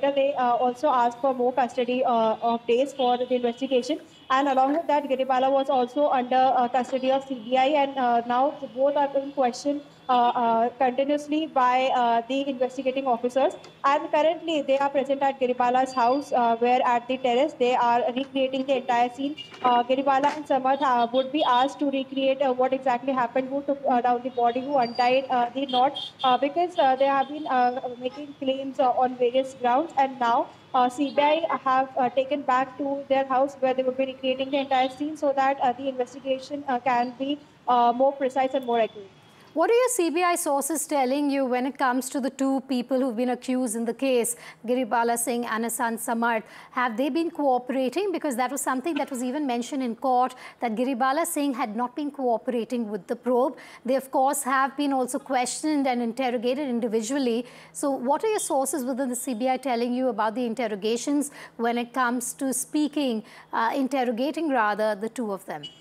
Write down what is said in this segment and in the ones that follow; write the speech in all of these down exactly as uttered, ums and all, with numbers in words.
later they uh, also asked for more custody uh, of days for the investigation. And along with that, Giribala was also under uh, custody of C B I, and uh, now both are in question uh, uh, continuously by uh, the investigating officers. And currently, they are present at Giribala's house, uh, where at the terrace they are recreating the entire scene. Uh, Giribala and Samarth uh, would be asked to recreate uh, what exactly happened, who took uh, down the body, who untied uh, the knot, uh, because uh, they have been uh, making claims uh, on various grounds, and now uh, C B I have uh, taken back to their house where they will be recreating the entire scene so that uh, the investigation uh, can be uh, more precise and more accurate. What are your C B I sources telling you when it comes to the two people who've been accused in the case, Giribala Singh and his son Samarth? Have they been cooperating? Because that was something that was even mentioned in court, that Giribala Singh had not been cooperating with the probe. They, of course, have been also questioned and interrogated individually. So what are your sources within the C B I telling you about the interrogations when it comes to speaking, uh, interrogating rather, the two of them?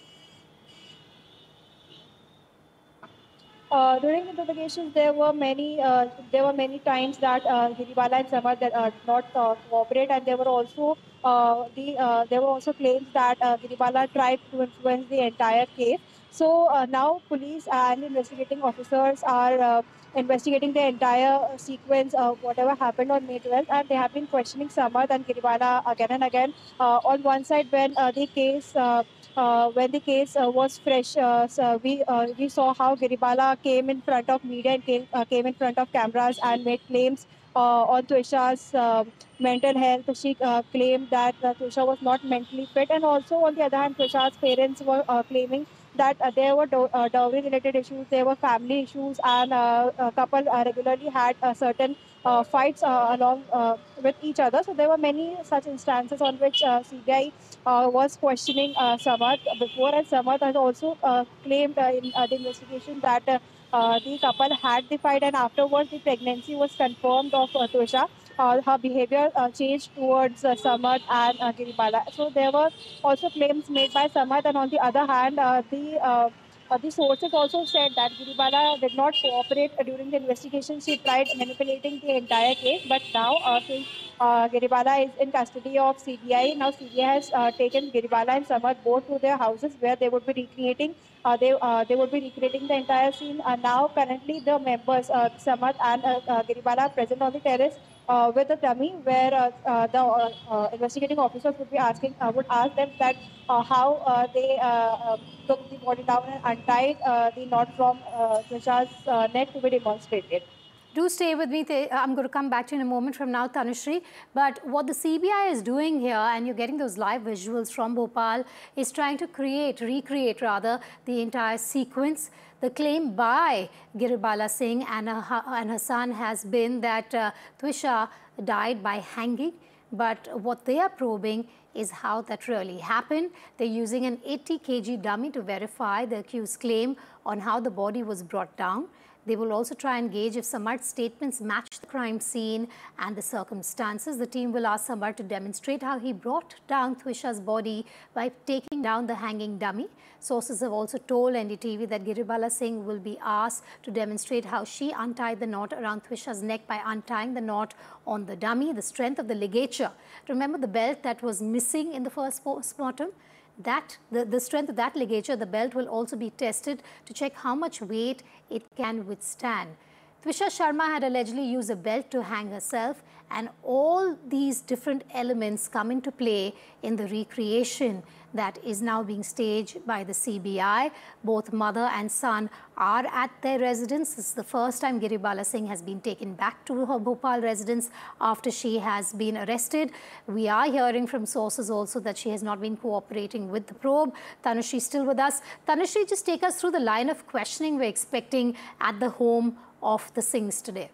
Uh, during the interrogations, there were many uh, there were many times that uh, Giribala and Samarth did uh, not uh, cooperate, and there were also uh, the uh, there were also claims that uh, Giribala tried to influence the entire case. So uh, now police and investigating officers are uh, investigating the entire sequence of whatever happened on May twelfth, and they have been questioning Samarth and Giribala again and again. Uh, on one side, when uh, the case uh, uh, when the case uh, was fresh, uh, so we uh, we saw how Giribala came in front of media and came, uh, came in front of cameras and made claims uh, on Twisha's uh, mental health. She uh, claimed that uh, Twisha was not mentally fit, and also on the other hand, Twisha's parents were uh, claiming that uh, there were do- uh, dowry-related issues, there were family issues, and uh, a couple uh, regularly had a certain uh, fights uh, along uh, with each other. So there were many such instances on which uh, C B I uh, was questioning uh, Samarth before, and Samarth has also uh, claimed uh, in uh, the investigation that uh, uh, the couple had the fight, and afterwards the pregnancy was confirmed of uh, Twisha. Uh, her behavior uh, changed towards uh, Samarth and uh, Giribala. So there were also claims made by Samarth, and on the other hand, uh, the uh, uh, the sources also said that Giribala did not cooperate uh, during the investigation. She tried manipulating the entire case, but now uh, since uh, Giribala is in custody of C B I, now C B I has uh, taken Giribala and Samarth both to their houses where they would be recreating. Uh, they uh, they would be recreating the entire scene. Uh, now currently the members, uh, Samarth and uh, uh, Giribala, are present on the terrace uh, with a dummy, where uh, uh, the uh, uh, investigating officers would be asking, uh, would ask them that uh, how uh, they uh, uh, took the body down and untied uh, the knot from uh, Trisha's uh, neck to be demonstrated. Do stay with me. I'm going to come back to you in a moment from now, Tanushree. But what the C B I is doing here, and you're getting those live visuals from Bhopal, is trying to create, recreate rather, the entire sequence. The claim by Giribala Singh and her, and her son has been that uh, Twisha died by hanging. But what they are probing is how that really happened. They're using an eighty kilogram dummy to verify the accused's claim on how the body was brought down. They will also try and gauge if Samarth's statements match the crime scene and the circumstances. The team will ask Samarth to demonstrate how he brought down Twisha's body by taking down the hanging dummy. Sources have also told N D T V that Giribala Singh will be asked to demonstrate how she untied the knot around Twisha's neck by untying the knot on the dummy, the strength of the ligature. Remember the belt that was missing in the first postmortem? That, the, the strength of that ligature, the belt, will also be tested to check how much weight it can withstand. Twisha Sharma had allegedly used a belt to hang herself, and all these different elements come into play in the recreation that is now being staged by the C B I. Both mother and son are at their residence. This is the first time Giribala Singh has been taken back to her Bhopal residence after she has been arrested. We are hearing from sources also that she has not been cooperating with the probe. Tanushree is still with us. Tanushree, just take us through the line of questioning we're expecting at the home of the Singhs today.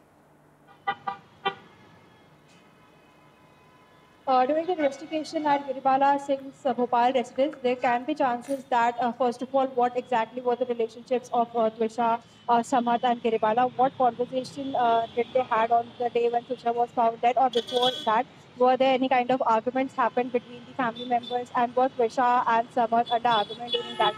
Uh, during the investigation at Giribala Singh's uh, Bhopal residence, there can be chances that, uh, first of all, what exactly were the relationships of uh, Twisha, uh, Samarth and Giribala? What conversation uh, did they had on the day when Twisha was found dead, or before that? Were there any kind of arguments happened between the family members, and were Twisha and Samarth under argument during that time?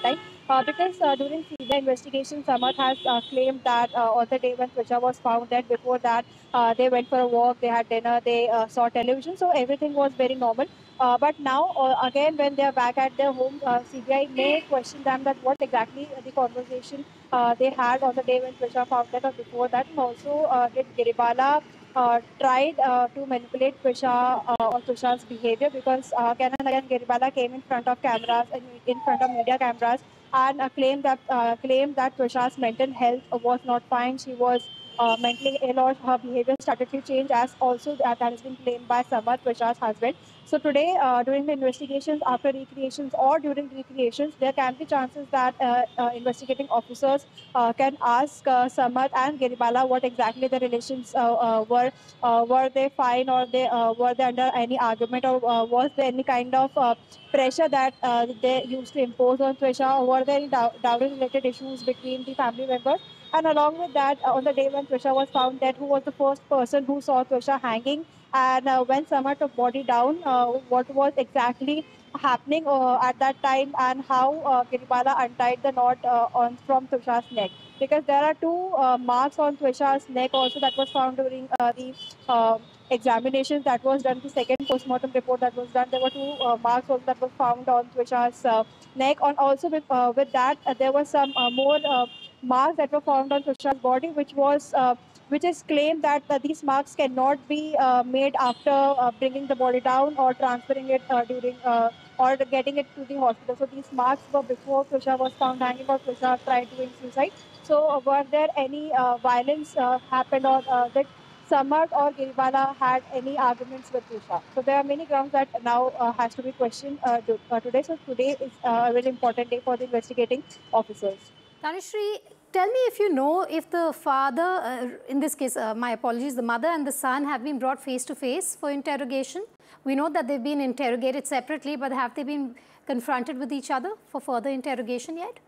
Uh, because uh, during C B I investigation, Samarth has uh, claimed that uh, on the day when Trisha was found dead, before that uh, they went for a walk, they had dinner, they uh, saw television, so everything was very normal. Uh, but now, uh, again, when they are back at their home, uh, C B I may question them that what exactly the conversation uh, they had on the day when Trisha found dead or before that, and also uh, did Giribala uh, tried uh, to manipulate Trisha uh, or Trisha's behavior, because uh, again and again Giribala came in front of cameras and in front of media cameras and uh, claimed that uh, claimed that Trisha's mental health was not fine. She was uh, mentally ill, or her behavior started to change, as also that, that has been claimed by Samarth, Trisha's husband. So today, uh, during the investigations, after recreations or during recreations, there can be chances that uh, uh, investigating officers uh, can ask uh, Samarth and Giribala what exactly the relations uh, uh, were. Uh, were they fine, or they uh, were they under any argument, or uh, was there any kind of uh, pressure that uh, they used to impose on Trisha, or were there any dow- dowry-related issues between the family members? And along with that, uh, on the day when Trisha was found dead, who was the first person who saw Trisha hanging? And uh, when Samar took body down, uh, what was exactly happening uh, at that time, and how uh, Giribala untied the knot uh, on from Trisha's neck? Because there are two uh, marks on Trisha's neck also that was found during uh, the uh, examinations that was done, the second postmortem report that was done. There were two uh, marks also that were found on Trisha's uh, neck. On also with, uh, with that, uh, there were some uh, more uh, marks that were found on Trisha's body, which was uh, which is claimed that uh, these marks cannot be uh, made after uh, bringing the body down or transferring it uh, during uh, or getting it to the hospital. So these marks were before Trisha was found hanging or Trisha tried doing suicide. So uh, were there any uh, violence uh, happened, or uh, that Samarth or Giribala had any arguments with Trisha? So there are many grounds that now uh, has to be questioned uh, to, uh, today. So today is uh, a very important day for the investigating officers. Tanushree, tell me if you know if the father, uh, in this case, uh, my apologies, the mother and the son have been brought face to face for interrogation. We know that they've been interrogated separately, but have they been confronted with each other for further interrogation yet?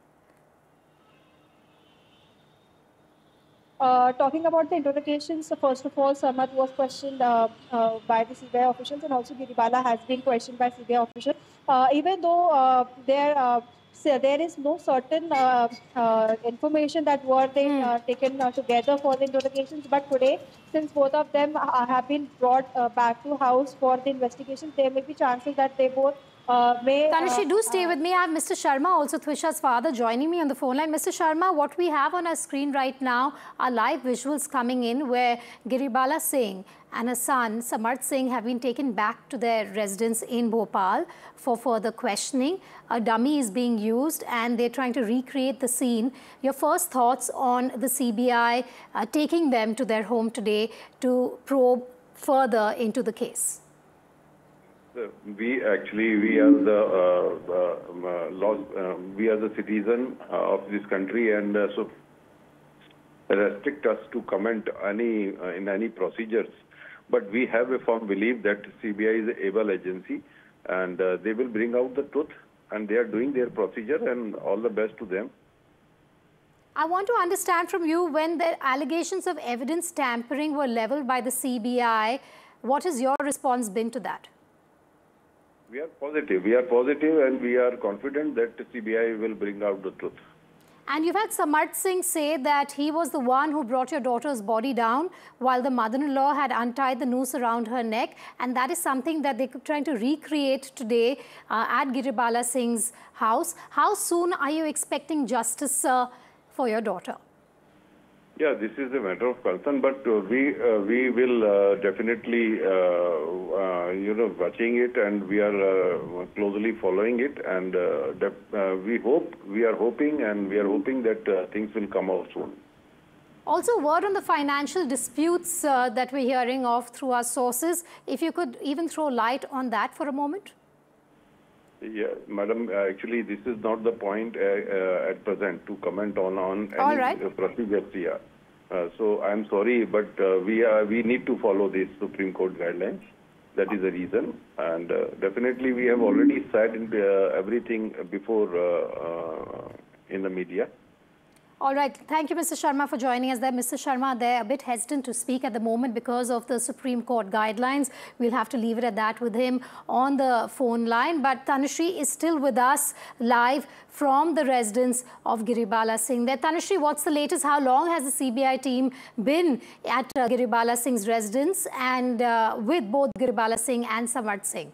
Uh, talking about the interrogations, so first of all, Samarth was questioned uh, uh, by the C B I officials, and also Giribala has been questioned by C B I officials. Uh, even though uh, there, uh, so there is no certain uh, uh, information that were they Hmm. uh, taken uh, together for the interrogations, but today, since both of them uh, have been brought uh, back to house for the investigations, there may be chances that they both uh, may. Tanushree, Uh, do stay uh, with me. I have Mister Sharma, also Trisha's father, joining me on the phone line. Mister Sharma, what we have on our screen right now are live visuals coming in where Giribala Singh and her son, Samarth Singh, have been taken back to their residence in Bhopal for further questioning. A dummy is being used and they're trying to recreate the scene. Your first thoughts on the C B I uh, taking them to their home today to probe further into the case? We actually, we are the uh, uh, laws, uh, we are the citizen uh, of this country, and uh, so restrict us to comment any uh, in any procedures. But we have a firm belief that C B I is an able agency, and uh, they will bring out the truth, and they are doing their procedure, and all the best to them. I want to understand from you, when the allegations of evidence tampering were leveled by the C B I, what has your response been to that? We are positive. We are positive, and we are confident that the C B I will bring out the truth. And you've had Samarth Singh say that he was the one who brought your daughter's body down while the mother-in-law had untied the noose around her neck. And that is something that they're trying to recreate today uh, at Giribala Singh's house. How soon are you expecting justice uh, for your daughter? Yeah, this is a matter of concern, but uh, we uh, we will uh, definitely, uh, uh, you know, watching it, and we are uh, closely following it, and uh, uh, we hope, we are hoping, and we are hoping that uh, things will come out soon. Also, word on the financial disputes uh, that we're hearing of through our sources. If you could even throw light on that for a moment. Yeah, madam, actually, this is not the point uh, uh, at present to comment on, on any All right. uh, procedures here. Uh, so I'm sorry, but uh, we are, we need to follow these Supreme Court guidelines. That is the reason. And uh, definitely we have already said in, uh, everything before uh, uh, in the media. All right. Thank you, Mister Sharma, for joining us there. Mister Sharma, they're a bit hesitant to speak at the moment because of the Supreme Court guidelines. We'll have to leave it at that with him on the phone line. But Tanushree is still with us live from the residence of Giribala Singh. There, Tanushree, what's the latest? How long has the C B I team been at uh, Giribala Singh's residence and uh, with both Giribala Singh and Samarth Singh?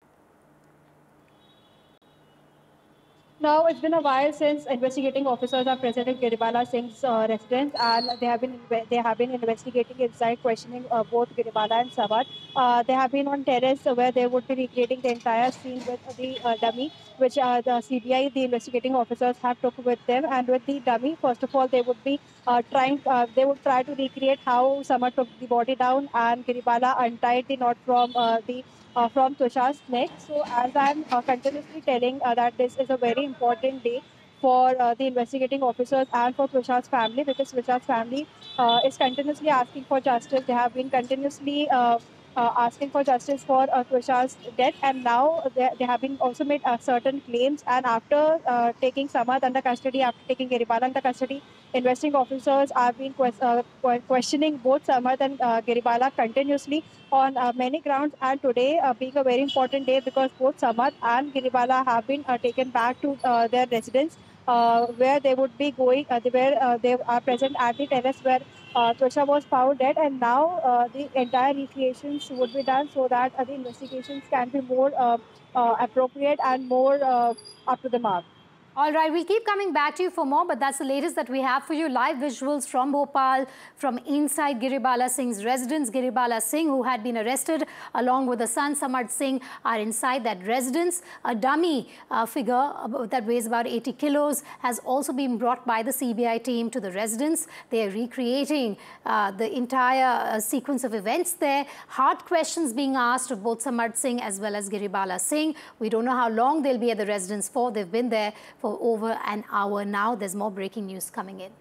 Now, it's been a while since investigating officers are present at Giribala Singh's uh, residence, and they have been they have been investigating inside, questioning uh, both Giribala and Samarth. Uh, they have been on terrace where they would be recreating the entire scene with the uh, dummy, which uh, the C B I, the investigating officers, have took with them. And with the dummy, first of all, they would be uh, trying, uh, they would try to recreate how Samarth took the body down, and Giribala untied the knot from uh, the Uh, from Tushar's neck. So as I'm uh, continuously telling uh, that this is a very important day for uh, the investigating officers and for Tushar's family, because Tushar's family uh, is continuously asking for justice. They have been continuously uh, uh, asking for justice for uh, Tushar's death, and now they, they have been also made uh, certain claims. And after uh, taking Samarth under custody, after taking Giribala under custody, investigating officers have been quest uh, questioning both Samarth and uh, Giribala continuously on uh, many grounds. And today uh, being a very important day because both Samarth and Giribala have been uh, taken back to uh, their residence, uh, where they would be going, uh, where uh, they are present at the terrace where uh, Tushar was found dead. And now uh, the entire recreations would be done so that uh, the investigations can be more uh, uh, appropriate and more uh, up to the mark. All right, we'll keep coming back to you for more, but that's the latest that we have for you. Live visuals from Bhopal, from inside Giribala Singh's residence. Giribala Singh, who had been arrested, along with the son Samarth Singh, are inside that residence. A dummy uh, figure that weighs about eighty kilos has also been brought by the C B I team to the residence. They are recreating uh, the entire uh, sequence of events there. Hard questions being asked of both Samarth Singh as well as Giribala Singh. We don't know how long they'll be at the residence for. They've been there for over an hour now. There's more breaking news coming in.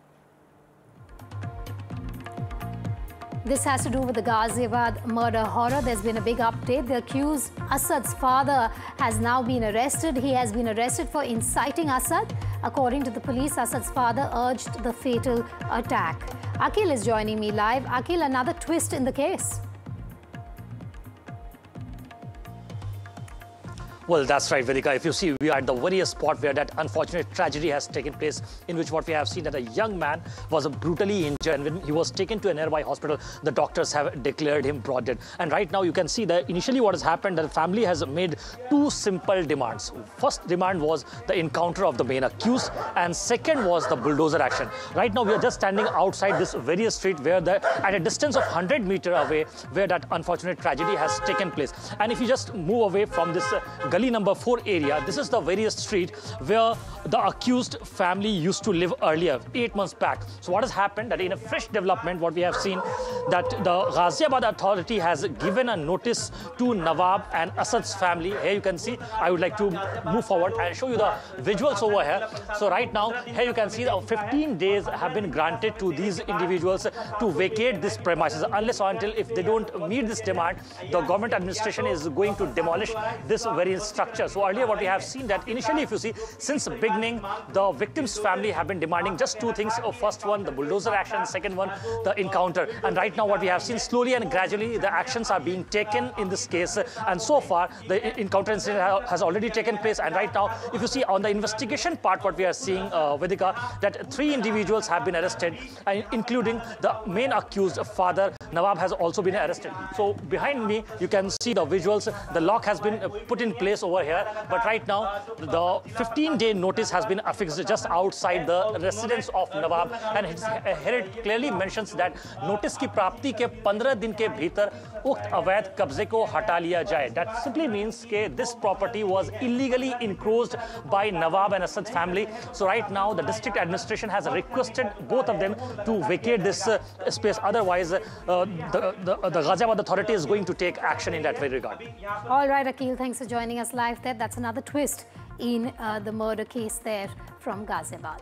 This has to do with the Ghaziabad murder horror. There's been a big update. The accused, Asad's father, has now been arrested. He has been arrested for inciting Asad. According to the police, Asad's father urged the fatal attack. Akhil is joining me live. Akhil, another twist in the case. Well, that's right, Vedika. If you see, we are at the very spot where that unfortunate tragedy has taken place, in which what we have seen that a young man was brutally injured, and when he was taken to a nearby hospital, the doctors have declared him brought dead. And right now you can see that initially what has happened, that the family has made two simple demands. First demand was the encounter of the main accused, and second was the bulldozer action. Right now we are just standing outside this very street where the, at a distance of one hundred meters away, where that unfortunate tragedy has taken place. And if you just move away from this uh, Gully number four area, this is the very street where the accused family used to live earlier, eight months back. So what has happened, that in a fresh development, what we have seen, that the Ghaziabad authority has given a notice to Nawab and Asad's family. Here you can see, I would like to move forward and show you the visuals over here. So right now, here you can see that fifteen days have been granted to these individuals to vacate this premises, unless or until if they don't meet this demand, the government administration is going to demolish this very structure. So earlier what we have seen, that initially if you see, since the beginning, the victim's family have been demanding just two things. Oh, first one, the bulldozer action, second one, the encounter. And right now what we have seen, slowly and gradually the actions are being taken in this case, and so far the encounter incident has already taken place. And right now if you see on the investigation part, what we are seeing, uh, Vedika, that three individuals have been arrested, uh, including the main accused father Nawab has also been arrested. So behind me you can see the visuals. The lock has been uh, put in place over here, but right now the fifteen day notice has been affixed just outside the residence of Nawab, and here it clearly mentions that notice की प्राप्ति के पंद्रह दिन के भीतर उक्त अवैध कब्जे को हटा लिया जाए. That simply means that this property was illegally encroached by Nawab and Asad family. So right now the district administration has requested both of them to vacate this uh, space. Otherwise uh, the, the, the Ghaziabad authority is going to take action in that very regard. All right, Akhil, thanks for joining us live there. That's another twist in uh, the murder case there from Ghaziabad.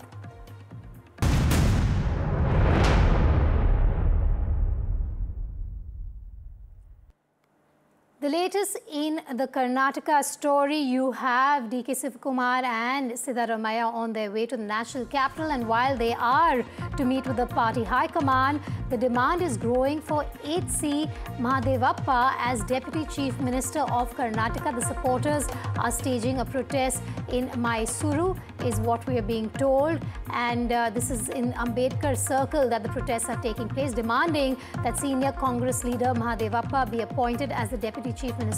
The latest in the Karnataka story, you have D K Sivakumar and Siddaramaiah on their way to the national capital, and while they are to meet with the party high command, the demand is growing for H C Mahadevappa as Deputy Chief Minister of Karnataka. The supporters are staging a protest in Mysuru, is what we are being told, and uh, this is in Ambedkar Circle that the protests are taking place, demanding that senior Congress leader Mahadevappa be appointed as the Deputy Chief Minister